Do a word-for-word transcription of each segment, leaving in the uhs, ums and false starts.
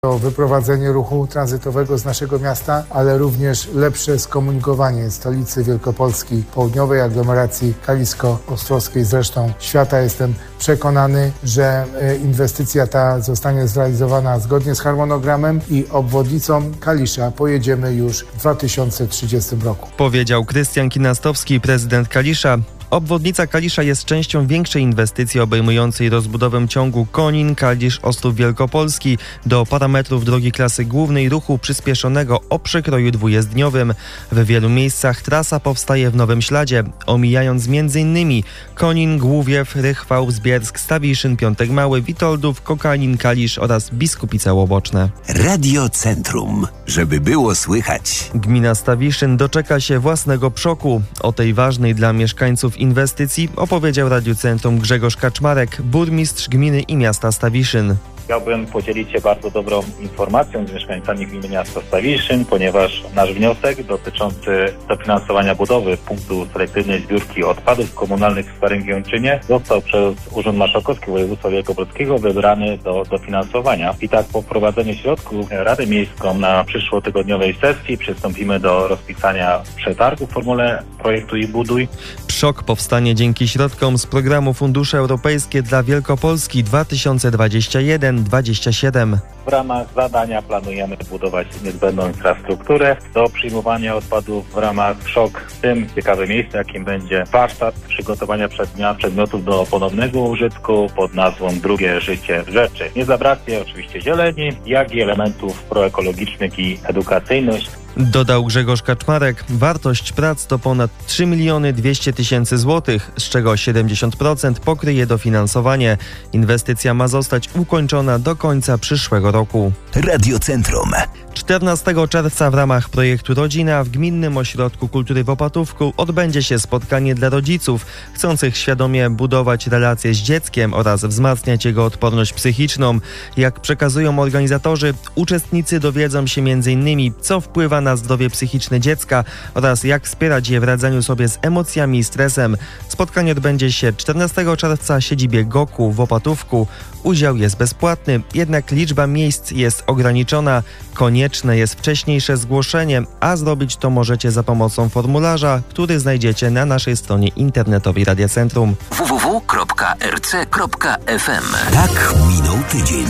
o wyprowadzenie ruchu tranzytowego z naszego miasta, ale również lepsze skomunikowanie stolicy Wielkopolski, południowej aglomeracji kalisko-ostrowskiej, zresztą świata. Jestem przekonany, że inwestycja ta zostanie zrealizowana zgodnie z harmonogramem i obwodnicą Kalisza pojedziemy już w dwa tysiące trzydziestym roku. Powiedział Krystian Kinastowski, prezydent Kalisza. Obwodnica Kalisza jest częścią większej inwestycji obejmującej rozbudowę ciągu Konin-Kalisz-Ostrów Wielkopolski do parametrów drogi klasy głównej ruchu przyspieszonego o przekroju dwujezdniowym. W wielu miejscach trasa powstaje w nowym śladzie, omijając m.in. Konin, Główiew, Rychwał, Zbiersk, Stawiszyn, Piątek Mały, Witoldów, Kokalin, Kalisz oraz Biskupice Łoboczne. Radio Centrum, żeby było słychać. Gmina Stawiszyn doczeka się własnego przoku. O tej ważnej dla mieszkańców inwestycji opowiedział Radiu Centrum Grzegorz Kaczmarek, burmistrz gminy i miasta Stawiszyn. Chciałbym podzielić się bardzo dobrą informacją z mieszkańcami gminy miasta Stawiszyn, ponieważ nasz wniosek dotyczący dofinansowania budowy punktu selektywnej zbiórki odpadów komunalnych w Starym Giączynie został przez Urząd Marszałkowski Województwa Wielkopolskiego wybrany do dofinansowania. I tak po wprowadzeniu środków Radę Miejską na przyszłotygodniowej sesji przystąpimy do rozpisania przetargu w formule projektu i buduj. Przok powstanie dzięki środkom z programu Fundusze Europejskie dla Wielkopolski dwa tysiące dwudziesty pierwszy do dwudziestego siódmego. W ramach zadania planujemy budować niezbędną infrastrukturę do przyjmowania odpadów w ramach Przok. W tym ciekawe miejsce, jakim będzie warsztat przygotowania przedmiotów do ponownego użytku pod nazwą Drugie życie w rzeczy. Nie zabraknie oczywiście zieleni, jak i elementów proekologicznych i edukacyjnych. Dodał Grzegorz Kaczmarek. Wartość prac to ponad trzy miliony dwieście tysięcy złotych, z czego siedemdziesiąt procent pokryje dofinansowanie. Inwestycja ma zostać ukończona do końca przyszłego roku. Radio Centrum. czternastego czerwca w ramach projektu Rodzina w Gminnym Ośrodku Kultury w Opatówku odbędzie się spotkanie dla rodziców chcących świadomie budować relacje z dzieckiem oraz wzmacniać jego odporność psychiczną. Jak przekazują organizatorzy, uczestnicy dowiedzą się między innymi, co wpływa na zdrowie psychiczne dziecka oraz jak wspierać je w radzeniu sobie z emocjami i stresem. Spotkanie odbędzie się czternastego czerwca w siedzibie Goku w Opatówku. Udział jest bezpłatny, jednak liczba miejsc jest ograniczona. Konieczne jest wcześniejsze zgłoszenie, a zrobić to możecie za pomocą formularza, który znajdziecie na naszej stronie internetowej Radia Centrum. w w w kropka r c kropka f m. Tak minął tydzień.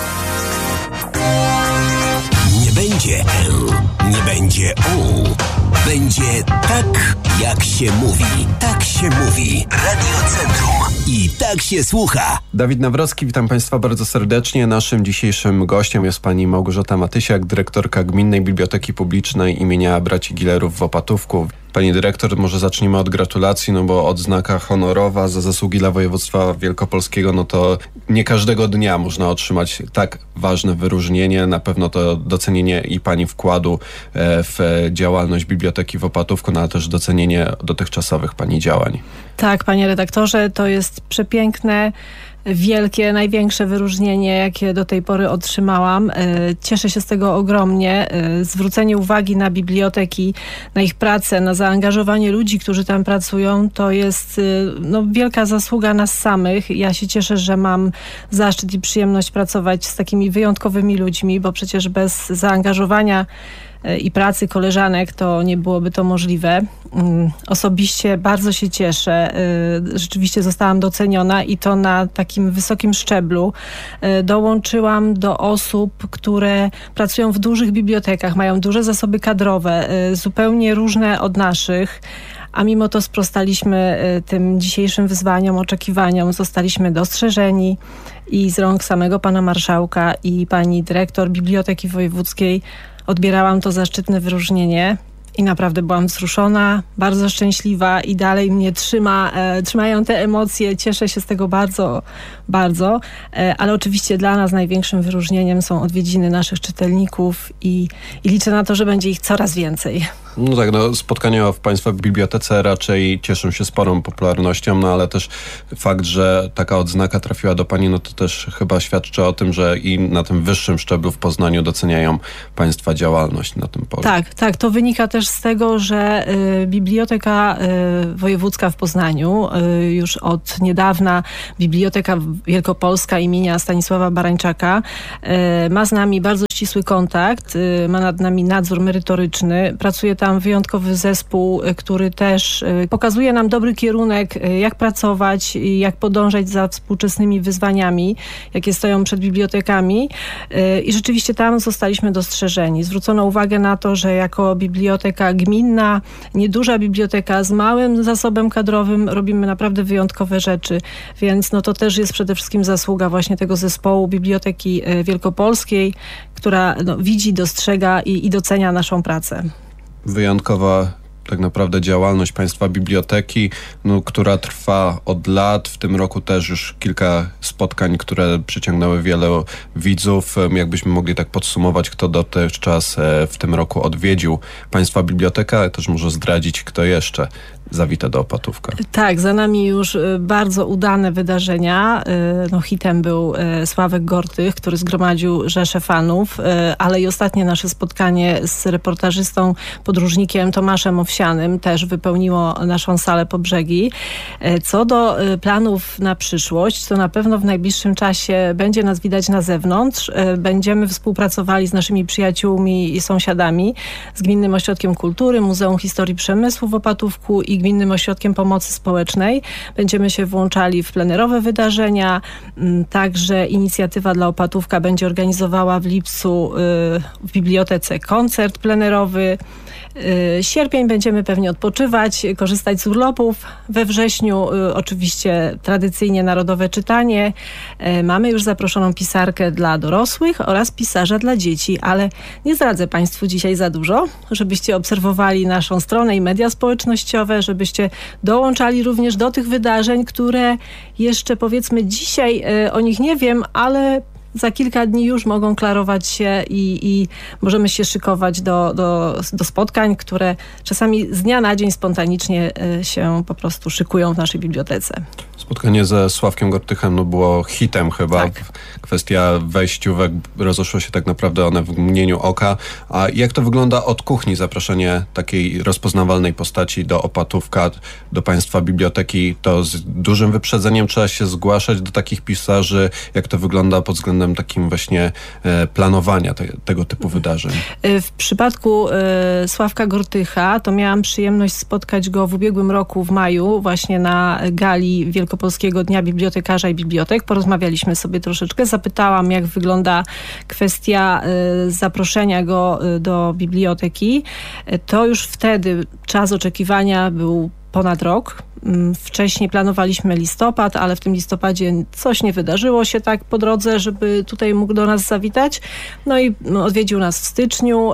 Nie będzie L, nie będzie U. Będzie tak, jak się mówi. Tak się mówi. Radio Centrum. I tak się słucha. Dawid Nawrocki, witam Państwa bardzo serdecznie. Naszym dzisiejszym gościem jest pani Małgorzata Matysiak, dyrektorka Gminnej Biblioteki Publicznej imienia Braci Gilerów w Opatówku. Pani dyrektor, może zacznijmy od gratulacji, no bo odznaka honorowa za zasługi dla województwa wielkopolskiego, no to nie każdego dnia można otrzymać tak ważne wyróżnienie. Na pewno to docenienie i pani wkładu w działalność biblioteki w Opatówku, no ale też docenienie dotychczasowych pani działań. Tak, panie redaktorze, to jest przepiękne, wielkie, największe wyróżnienie, jakie do tej pory otrzymałam. Cieszę się z tego ogromnie. Zwrócenie uwagi na biblioteki, na ich pracę, na zaangażowanie ludzi, którzy tam pracują, to jest no, wielka zasługa nas samych. Ja się cieszę, że mam zaszczyt i przyjemność pracować z takimi wyjątkowymi ludźmi, bo przecież bez zaangażowania i pracy koleżanek to nie byłoby to możliwe. Osobiście bardzo się cieszę. Rzeczywiście zostałam doceniona i to na takim wysokim szczeblu. Dołączyłam do osób, które pracują w dużych bibliotekach, mają duże zasoby kadrowe, zupełnie różne od naszych. A mimo to sprostaliśmy tym dzisiejszym wyzwaniom, oczekiwaniom. Zostaliśmy dostrzeżeni i z rąk samego pana marszałka i pani dyrektor Biblioteki Wojewódzkiej odbierałam to zaszczytne wyróżnienie i naprawdę byłam wzruszona, bardzo szczęśliwa i dalej mnie trzyma, e, trzymają te emocje. Cieszę się z tego bardzo, bardzo. E, ale oczywiście dla nas największym wyróżnieniem są odwiedziny naszych czytelników i, i liczę na to, że będzie ich coraz więcej. No tak, no spotkania w Państwa bibliotece raczej cieszą się sporą popularnością, no ale też fakt, że taka odznaka trafiła do Pani, no to też chyba świadczy o tym, że i na tym wyższym szczeblu w Poznaniu doceniają Państwa działalność na tym polu. Tak, tak. To wynika też z tego, że y, Biblioteka y, Wojewódzka w Poznaniu, y, już od niedawna Biblioteka Wielkopolska imienia Stanisława Barańczaka y, ma z nami bardzo ścisły kontakt, y, ma nad nami nadzór merytoryczny. Pracuje tam wyjątkowy zespół, y, który też y, pokazuje nam dobry kierunek, y, jak pracować i jak podążać za współczesnymi wyzwaniami, jakie stoją przed bibliotekami. Y, I rzeczywiście tam zostaliśmy dostrzeżeni. Zwrócono uwagę na to, że jako biblioteka gminna, nieduża biblioteka z małym zasobem kadrowym robimy naprawdę wyjątkowe rzeczy, więc no to też jest przede wszystkim zasługa właśnie tego zespołu Biblioteki Wielkopolskiej, która no, widzi, dostrzega i, i docenia naszą pracę. Wyjątkowa tak naprawdę działalność Państwa biblioteki, no, która trwa od lat. W tym roku też już kilka spotkań, które przyciągnęły wielu widzów. Jakbyśmy mogli tak podsumować, kto dotychczas w tym roku odwiedził Państwa bibliotekę, ale też może zdradzić, kto jeszcze zawita do Opatówka. Tak, za nami już bardzo udane wydarzenia. No, hitem był Sławek Gortych, który zgromadził rzeszę fanów, ale i ostatnie nasze spotkanie z reportażystą, podróżnikiem Tomaszem Owsianym też wypełniło naszą salę po brzegi. Co do planów na przyszłość, to na pewno w najbliższym czasie będzie nas widać na zewnątrz. Będziemy współpracowali z naszymi przyjaciółmi i sąsiadami, z Gminnym Ośrodkiem Kultury, Muzeum Historii Przemysłu w Opatówku i Gminnym Ośrodkiem Pomocy Społecznej. Będziemy się włączali w plenerowe wydarzenia. Także inicjatywa dla Opatówka będzie organizowała w lipcu w bibliotece koncert plenerowy. Sierpień będziemy pewnie odpoczywać, korzystać z urlopów. We wrześniu oczywiście tradycyjnie narodowe czytanie. Mamy już zaproszoną pisarkę dla dorosłych oraz pisarza dla dzieci, ale nie zdradzę Państwu dzisiaj za dużo, żebyście obserwowali naszą stronę i media społecznościowe, żebyście dołączali również do tych wydarzeń, które jeszcze powiedzmy dzisiaj o nich nie wiem, ale za kilka dni już mogą klarować się i, i możemy się szykować do, do, do spotkań, które czasami z dnia na dzień spontanicznie się po prostu szykują w naszej bibliotece. Spotkanie ze Sławkiem Gortychem no było hitem chyba. Tak. Kwestia wejściówek, rozeszło się tak naprawdę one w mgnieniu oka. A jak to wygląda od kuchni, zaproszenie takiej rozpoznawalnej postaci do Opatówka, do Państwa biblioteki? To z dużym wyprzedzeniem trzeba się zgłaszać do takich pisarzy? Jak to wygląda pod względem takim właśnie e, planowania te, tego typu wydarzeń? W przypadku e, Sławka Gortycha to miałam przyjemność spotkać go w ubiegłym roku w maju właśnie na gali Wielkopolskiego Dnia Bibliotekarza i Bibliotek. Porozmawialiśmy sobie troszeczkę. Zapytałam, jak wygląda kwestia y, zaproszenia go y, do biblioteki. Y, to już wtedy czas oczekiwania był ponad rok. Y, wcześniej planowaliśmy listopad, ale w tym listopadzie coś nie wydarzyło się tak po drodze, żeby tutaj mógł do nas zawitać. No i odwiedził nas w styczniu.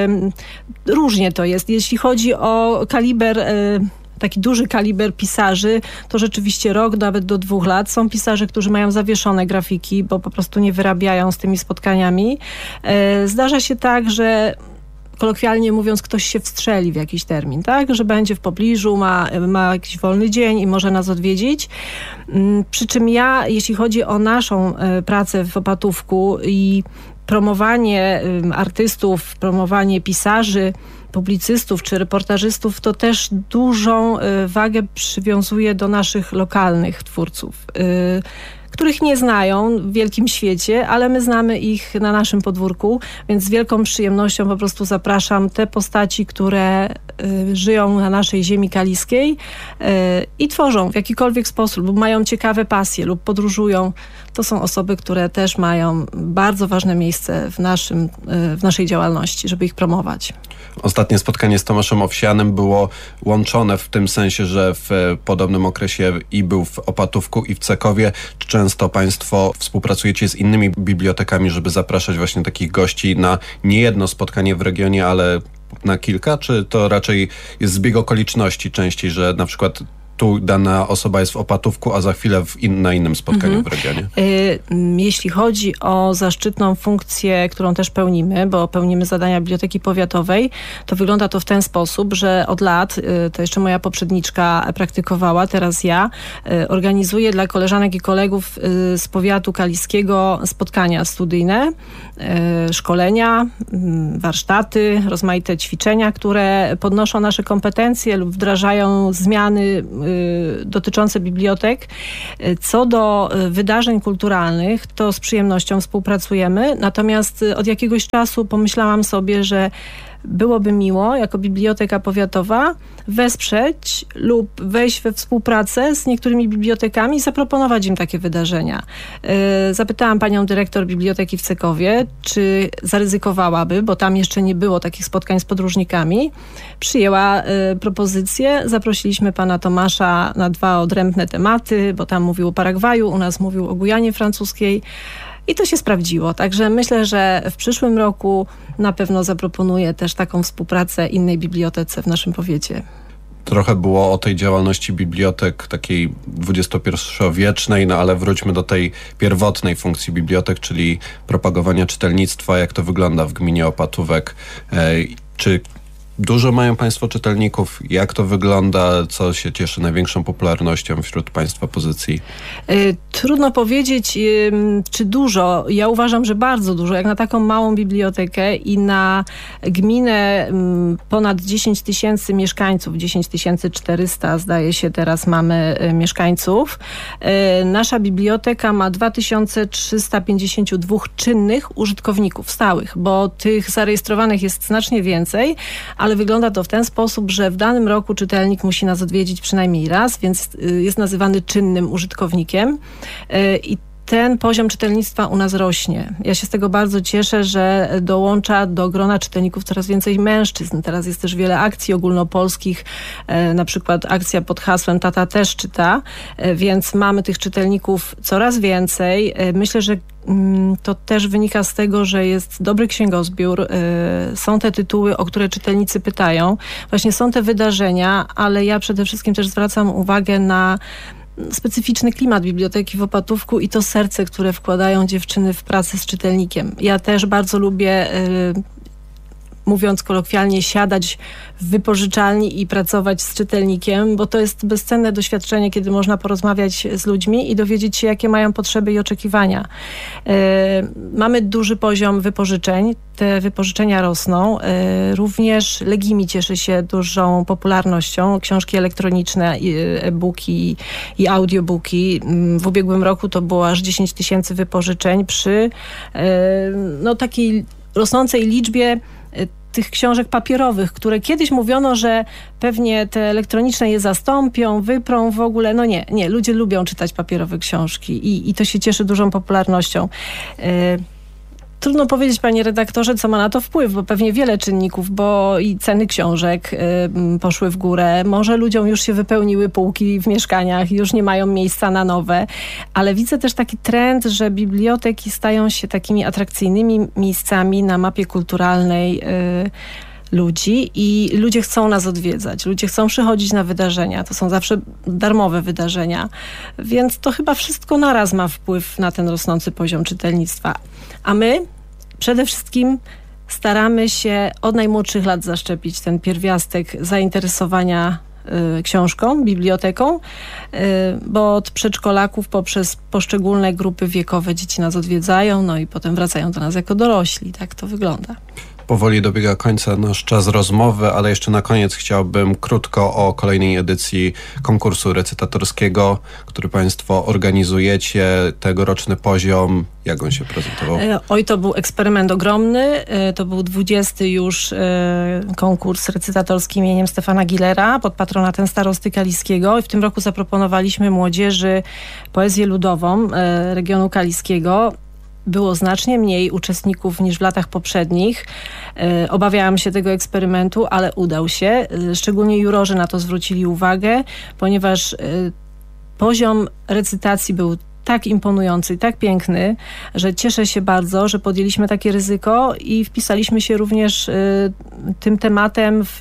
Y, różnie to jest. Jeśli chodzi o kaliber y, taki duży kaliber pisarzy, to rzeczywiście rok, nawet do dwóch lat. Są pisarze, którzy mają zawieszone grafiki, bo po prostu nie wyrabiają z tymi spotkaniami. Zdarza się tak, że kolokwialnie mówiąc, ktoś się wstrzeli w jakiś termin, tak? Że będzie w pobliżu, ma, ma jakiś wolny dzień i może nas odwiedzić. Przy czym ja, jeśli chodzi o naszą pracę w Opatówku i promowanie artystów, promowanie pisarzy, publicystów czy reportażystów, to też dużą wagę przywiązuje do naszych lokalnych twórców, których nie znają w wielkim świecie, ale my znamy ich na naszym podwórku, więc z wielką przyjemnością po prostu zapraszam te postaci, które y, żyją na naszej ziemi kaliskiej y, i tworzą w jakikolwiek sposób, lub mają ciekawe pasje, lub podróżują. To są osoby, które też mają bardzo ważne miejsce w, naszym, y, w naszej działalności, żeby ich promować. Ostatnie spotkanie z Tomaszem Owsianym było łączone w tym sensie, że w podobnym okresie i był w Opatówku i w Cekowie. Czy często Państwo współpracujecie z innymi bibliotekami, żeby zapraszać właśnie takich gości na nie jedno spotkanie w regionie, ale na kilka? Czy to raczej jest zbieg okoliczności częściej, że na przykład tu dana osoba jest w Opatówku, a za chwilę w in, na innym spotkaniu mhm. w regionie? Jeśli chodzi o zaszczytną funkcję, którą też pełnimy, bo pełnimy zadania Biblioteki Powiatowej, to wygląda to w ten sposób, że od lat, to jeszcze moja poprzedniczka praktykowała, teraz ja, organizuję dla koleżanek i kolegów z powiatu kaliskiego spotkania studyjne, szkolenia, warsztaty, rozmaite ćwiczenia, które podnoszą nasze kompetencje lub wdrażają zmiany dotyczące bibliotek. Co do wydarzeń kulturalnych, to z przyjemnością współpracujemy, natomiast od jakiegoś czasu pomyślałam sobie, że byłoby miło, jako Biblioteka Powiatowa, wesprzeć lub wejść we współpracę z niektórymi bibliotekami i zaproponować im takie wydarzenia. Zapytałam panią dyrektor biblioteki w Cekowie, czy zaryzykowałaby, bo tam jeszcze nie było takich spotkań z podróżnikami. Przyjęła propozycję, zaprosiliśmy pana Tomasza na dwa odrębne tematy, bo tam mówił o Paragwaju, u nas mówił o Gujanie Francuskiej. I to się sprawdziło. Także myślę, że w przyszłym roku na pewno zaproponuję też taką współpracę innej bibliotece w naszym powiecie. Trochę było o tej działalności bibliotek takiej dwudziestopierwowiecznej, no ale wróćmy do tej pierwotnej funkcji bibliotek, czyli propagowania czytelnictwa. Jak to wygląda w gminie Opatówek? Czy dużo mają państwo czytelników? Jak to wygląda? Co się cieszy największą popularnością wśród państwa pozycji? Trudno powiedzieć, czy dużo. Ja uważam, że bardzo dużo. Jak na taką małą bibliotekę i na gminę ponad dziesięć tysięcy mieszkańców, dziesięć tysięcy czterysta zdaje się teraz mamy mieszkańców. Nasza biblioteka ma dwa tysiące trzysta pięćdziesiąt dwa czynnych użytkowników stałych, bo tych zarejestrowanych jest znacznie więcej, ale wygląda to w ten sposób, że w danym roku czytelnik musi nas odwiedzić przynajmniej raz, więc jest nazywany czynnym użytkownikiem i ten poziom czytelnictwa u nas rośnie. Ja się z tego bardzo cieszę, że dołącza do grona czytelników coraz więcej mężczyzn. Teraz jest też wiele akcji ogólnopolskich, na przykład akcja pod hasłem Tata też czyta, więc mamy tych czytelników coraz więcej. Myślę, że to też wynika z tego, że jest dobry księgozbiór, są te tytuły, o które czytelnicy pytają. Właśnie są te wydarzenia, ale ja przede wszystkim też zwracam uwagę na specyficzny klimat biblioteki w Opatówku i to serce, które wkładają dziewczyny w pracę z czytelnikiem. Ja też bardzo lubię, mówiąc kolokwialnie, siadać w wypożyczalni i pracować z czytelnikiem, bo to jest bezcenne doświadczenie, kiedy można porozmawiać z ludźmi i dowiedzieć się, jakie mają potrzeby i oczekiwania. Mamy duży poziom wypożyczeń. Te wypożyczenia rosną. Również Legimi cieszy się dużą popularnością. Książki elektroniczne, e-booki i audiobooki. W ubiegłym roku to było aż dziesięć tysięcy wypożyczeń przy no, takiej rosnącej liczbie tych książek papierowych, które kiedyś mówiono, że pewnie te elektroniczne je zastąpią, wyprą w ogóle. No nie, nie. Ludzie lubią czytać papierowe książki i, i to się cieszy dużą popularnością. Trudno powiedzieć, panie redaktorze, co ma na to wpływ, bo pewnie wiele czynników, bo i ceny książek y, poszły w górę. Może ludziom już się wypełniły półki w mieszkaniach i już nie mają miejsca na nowe. Ale widzę też taki trend, że biblioteki stają się takimi atrakcyjnymi miejscami na mapie kulturalnej y, ludzi i ludzie chcą nas odwiedzać. Ludzie chcą przychodzić na wydarzenia. To są zawsze darmowe wydarzenia. Więc to chyba wszystko naraz ma wpływ na ten rosnący poziom czytelnictwa. A my przede wszystkim staramy się od najmłodszych lat zaszczepić ten pierwiastek zainteresowania y, książką, biblioteką, y, bo od przedszkolaków poprzez poszczególne grupy wiekowe dzieci nas odwiedzają, no i potem wracają do nas jako dorośli. Tak to wygląda. Powoli dobiega końca nasz czas rozmowy, ale jeszcze na koniec chciałbym krótko o kolejnej edycji konkursu recytatorskiego, który państwo organizujecie. Tegoroczny poziom, jak on się prezentował? Oj, to był eksperyment ogromny. To był dwudziesty już konkurs recytatorski imieniem Stefana Gillera pod patronatem starosty kaliskiego. I w tym roku zaproponowaliśmy młodzieży poezję ludową regionu kaliskiego. Było znacznie mniej uczestników niż w latach poprzednich. Obawiałam się tego eksperymentu, ale udał się. Szczególnie jurorzy na to zwrócili uwagę, ponieważ poziom recytacji był tak imponujący i tak piękny, że cieszę się bardzo, że podjęliśmy takie ryzyko i wpisaliśmy się również tym tematem w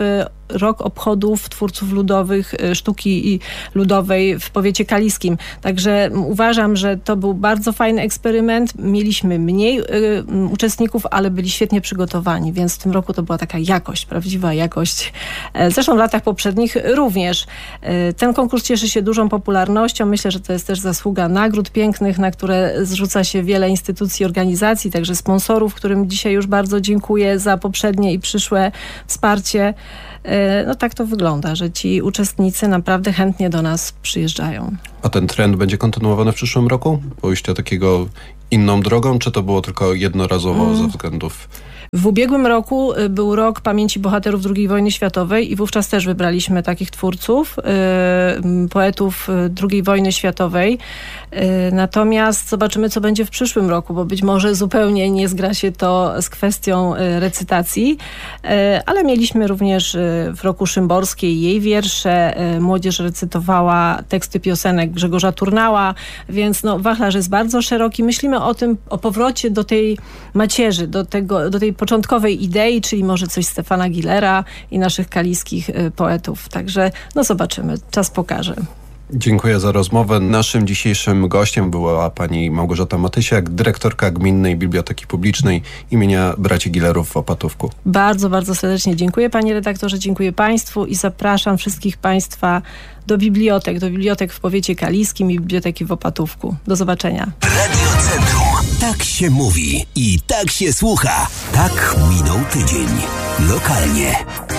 rok obchodów twórców ludowych, sztuki i ludowej w powiecie kaliskim. Także uważam, że to był bardzo fajny eksperyment. Mieliśmy mniej y, uczestników, ale byli świetnie przygotowani, więc w tym roku to była taka jakość, prawdziwa jakość. Zresztą w latach poprzednich również. Ten konkurs cieszy się dużą popularnością. Myślę, że to jest też zasługa nagród pięknych, na które zrzuca się wiele instytucji, organizacji, także sponsorów, którym dzisiaj już bardzo dziękuję za poprzednie i przyszłe wsparcie. No tak to wygląda, że ci uczestnicy naprawdę chętnie do nas przyjeżdżają. A ten trend będzie kontynuowany w przyszłym roku? Pójście takiego inną drogą, czy to było tylko jednorazowo mm. ze względów... W ubiegłym roku był rok pamięci bohaterów drugiej wojny światowej i wówczas też wybraliśmy takich twórców, y, poetów drugiej wojny światowej. Y, natomiast zobaczymy, co będzie w przyszłym roku, bo być może zupełnie nie zgra się to z kwestią y, recytacji, y, ale mieliśmy również y, w roku Szymborskiej jej wiersze. Y, młodzież recytowała teksty piosenek Grzegorza Turnała, więc no, wachlarz jest bardzo szeroki. Myślimy o tym, o powrocie do tej macierzy, do tego, do tej początkowej idei, czyli może coś Stefana Gillera i naszych kaliskich poetów. Także no zobaczymy, czas pokaże. Dziękuję za rozmowę. Naszym dzisiejszym gościem była pani Małgorzata Matysiak, dyrektorka Gminnej Biblioteki Publicznej imienia Braci Gillerów w Opatówku. Bardzo, bardzo serdecznie dziękuję panie redaktorze, dziękuję państwu i zapraszam wszystkich państwa do bibliotek, do bibliotek w powiecie kaliskim i biblioteki w Opatówku. Do zobaczenia. Radio Centrum. Tak się mówi i tak się słucha. Tak minął tydzień. Lokalnie.